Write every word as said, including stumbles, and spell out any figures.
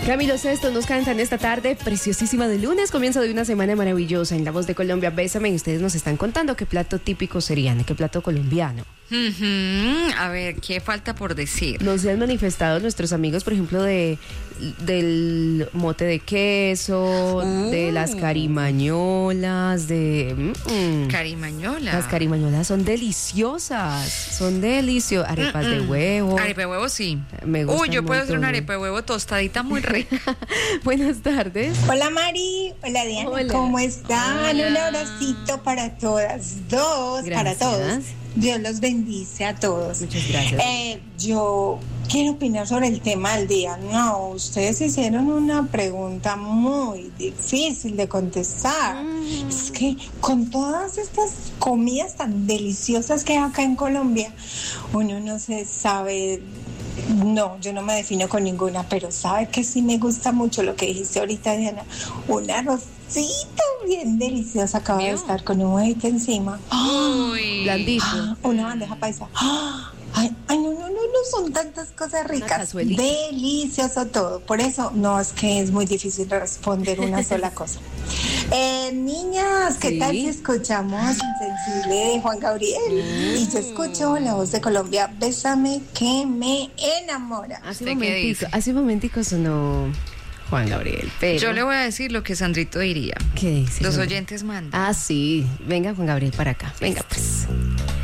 Camilo Sesto nos canta en esta tarde preciosísima de lunes, comienzo de una semana maravillosa en La Voz de Colombia. Bésame, y ustedes nos están contando qué plato típico serían, qué plato colombiano. Uh-huh. A ver, ¿qué falta por decir? Nos han manifestado nuestros amigos, por ejemplo, de del mote de queso, uh. de las carimañolas, de... Mm, carimañolas. Las carimañolas son deliciosas, son deliciosas. Arepas Mm-mm. de huevo. Arepa de huevo, sí. Me gusta. Uy, yo puedo hacer una arepa de huevo tostadita muy rica. Buenas tardes. Hola Mari, hola Diana, hola. ¿Cómo están? Hola. Un abracito para todas, dos, Gracias. para todos. Dios los bendice a todos. Muchas gracias. Eh, yo quiero opinar sobre el tema del día. No, ustedes hicieron una pregunta muy difícil de contestar. Mm. Es que con todas estas comidas tan deliciosas que hay acá en Colombia, uno no se sabe... No, yo no me defino con ninguna, pero sabe que sí me gusta mucho lo que dijiste ahorita, Diana. Un arrocito bien delicioso acaba de estar con un huevito encima. Uy, blandito. Ah, una bandeja paisa. Ah, ay, ay, no, no, no, no, son tantas cosas ricas. Delicioso todo. Por eso no es que es muy difícil responder una sola cosa. Eh, niñas, ¿qué sí. tal si escuchamos Insensible de Juan Gabriel? Mm. Y yo escucho La Voz de Colombia, Bésame que me enamora. Hace un momentico, hace un momentico sonó Juan Gabriel, pero... Yo le voy a decir lo que Sandrito diría. ¿Qué dice? Los oyentes mandan. Ah, sí. Venga, Juan Gabriel, para acá. Venga, pues.